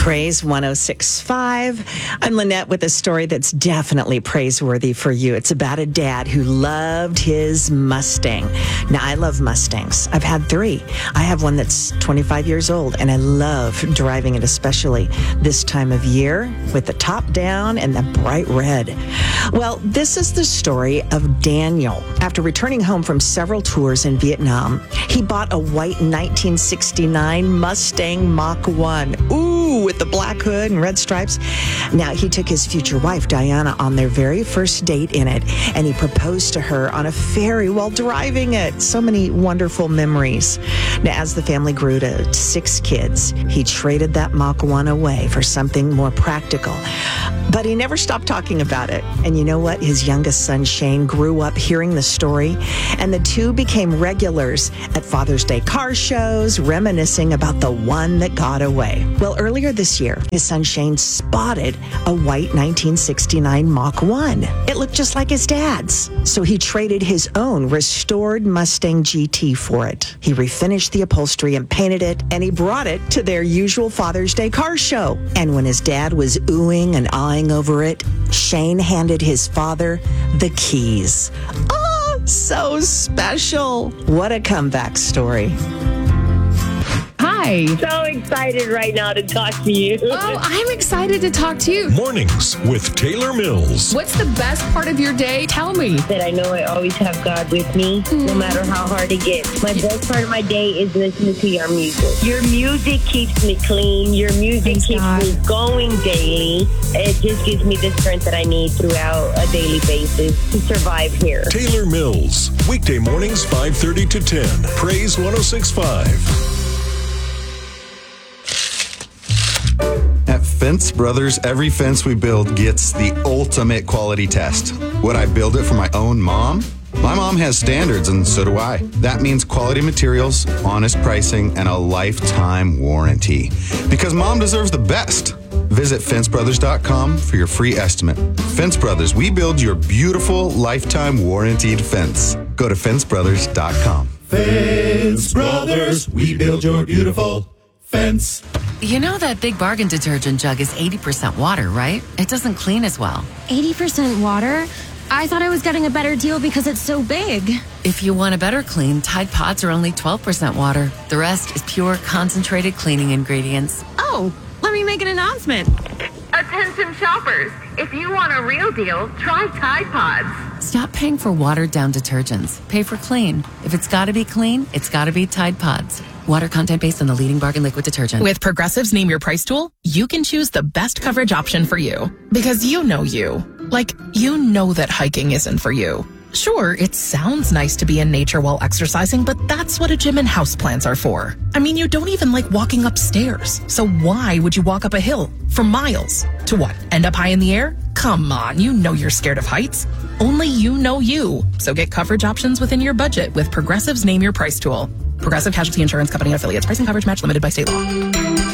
Praise 106.5. I'm Lynette with a story that's definitely praiseworthy for you. It's about a dad who loved his Mustang. Now, I love Mustangs. I've had 3. I have one that's 25 years old, and I love driving it, especially this time of year with the top down and the bright red. Well, this is the story of Daniel. After returning home from several tours in Vietnam, he bought a white 1969 Mustang Mach 1. Ooh, with the black hood and red stripes. Now, he took his future wife, Diana, on their very first date in it, and he proposed to her on a ferry while driving it. So many wonderful memories. Now, as the family grew to 6 kids, he traded that Mach 1 away for something more practical. But he never stopped talking about it. And you know what? His youngest son, Shane, grew up hearing the story, and the two became regulars at Father's Day car shows, reminiscing about the one that got away. Well, earlier this year, his son Shane spotted a white 1969 Mach 1. It looked just like his dad's. So he traded his own restored Mustang GT for it. He refinished the upholstery and painted it, and he brought it to their usual Father's Day car show. And when his dad was oohing and eyeing over it, Shane handed his father the keys. Oh, so special. What a comeback story. Hi. So excited right now to talk to you. Oh, I'm excited to talk to you. Mornings with Taylor Mills. What's the best part of your day? Tell me. That I know I always have God with me, no matter how hard it gets. My best part of my day is listening to your music. Your music keeps me clean. Your music keeps me going daily. It just gives me the strength that I need throughout a daily basis to survive here. Taylor Mills. Weekday mornings 5:30 to 10. Praise 106.5. At Fence Brothers, every fence we build gets the ultimate quality test. Would I build it for my own mom? My mom has standards, and so do I. That means quality materials, honest pricing, and a lifetime warranty. Because mom deserves the best. Visit fencebrothers.com for your free estimate. Fence Brothers, we build your beautiful lifetime warranted fence. Go to fencebrothers.com. Fence Brothers, we build your beautiful fence. You know that Big Bargain detergent jug is 80% water, right? It doesn't clean as well. 80% water? I thought I was getting a better deal because it's so big. If you want a better clean, Tide Pods are only 12% water. The rest is pure, concentrated cleaning ingredients. Oh, let me make an announcement. Attention shoppers, if you want a real deal, try Tide Pods. Stop paying for watered-down detergents. Pay for clean. If it's got to be clean, it's got to be Tide Pods. Water content based on the leading bargain liquid detergent. With Progressive's Name Your Price tool, you can choose the best coverage option for you. Because you know you. Like, you know that hiking isn't for you. Sure, it sounds nice to be in nature while exercising, but that's what a gym and houseplants are for. I mean, you don't even like walking upstairs. So why would you walk up a hill for miles? To what, end up high in the air? Come on, you know you're scared of heights. Only you know you. So get coverage options within your budget with Progressive's Name Your Price tool. Progressive Casualty Insurance Company and affiliates. Price and coverage match limited by state law.